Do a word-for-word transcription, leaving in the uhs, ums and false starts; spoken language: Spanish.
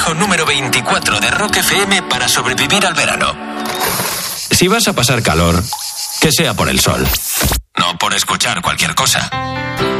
consejo número veinticuatro de Rock F M para sobrevivir al verano. Si vas a pasar calor, que sea por el sol. No por escuchar cualquier cosa.